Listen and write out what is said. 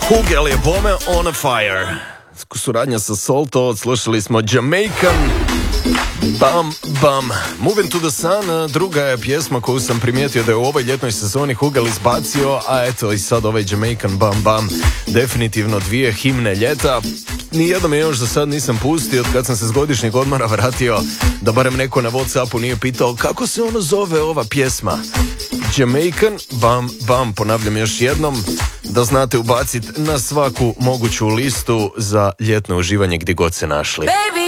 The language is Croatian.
Hugel je bome on a fire. Suradnja sa Salto, slušali smo Jamaican Bam Bam. Moving to the Sun, druga je pjesma koju sam primijetio da je u ovoj ljetnoj sezoni Hugel izbacio, a eto i sad ovaj Jamaican Bam Bam. Definitivno dvije himne ljeta. Nijedno me još za sad nisam pustio od kad sam se s godišnjeg odmora vratio, da barem neko na Whatsappu nije pitao kako se ono zove ova pjesma. Jamaican Bam Bam, ponavljam još jednom, da znate ubaciti na svaku moguću listu za ljetno uživanje gdje god se našli. Baby.